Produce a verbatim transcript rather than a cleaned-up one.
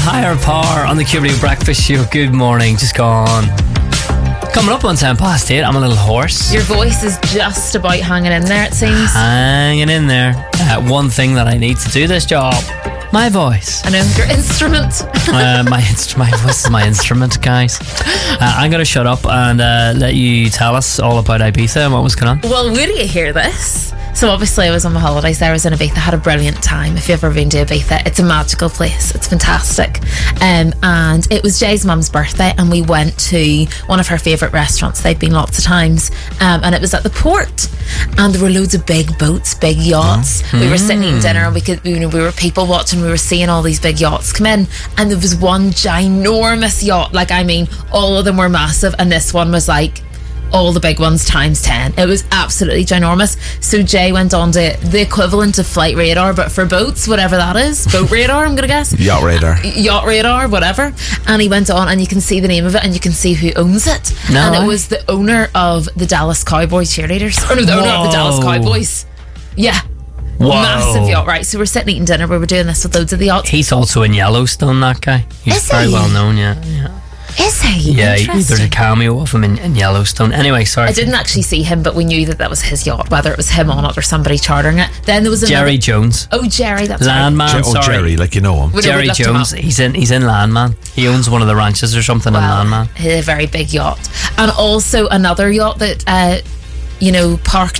Higher Power on the Q Radio Breakfast Show. Good morning, just gone. Coming up on ten past eight, I'm a little hoarse. Your voice is just about hanging in there, it seems. Hanging in there. Uh, one thing that I need to do this job. My voice. I know, your instrument. uh, my, inst- my voice is my instrument, guys. Uh, I'm going to shut up and uh, let you tell us all about Ibiza and what was going on. Well, where do you hear this? So obviously I was on my holidays there. I was in Ibiza, had a brilliant time. If you've ever been to Ibiza, it's a magical place. It's fantastic. Um, and it was Jay's mum's birthday and we went to one of her favourite restaurants. They've been lots of times. Um, and it was at the port. And there were loads of big boats, big yachts. Mm. We were sitting eating dinner and we could, you know, we were people watching. We were seeing all these big yachts come in. And there was one ginormous yacht. Like, I mean, all of them were massive. And this one was like all the big ones times ten. It was absolutely ginormous. So Jay went on to the equivalent of Flight Radar, but for boats, whatever that is. Boat Radar, I'm gonna guess. Yacht Radar. Yacht Radar, whatever. And he went on and you can see the name of it and you can see who owns it. No. And it was the owner of the Dallas Cowboys cheerleaders. Or no, the Whoa. owner of the Dallas Cowboys. Yeah. Whoa. Massive yacht, right? So we're sitting eating dinner. We were doing this with loads of the yachts. He's also in Yellowstone, that guy. He's Is very he? well known, yeah. yeah. Is he? Yeah, he, there's a cameo of him in, in Yellowstone. Anyway, sorry. I didn't actually see him, but we knew that that was his yacht, whether it was him on it or somebody chartering it. Then there was another... Jerry Jones. Oh, Jerry, that's Landman, right. Oh, sorry. Jerry, like you know him. Would Jerry Jones, he's in he's in Landman. He owns one of the ranches or something well, in Landman. A very big yacht. And also another yacht that, uh, you know, parked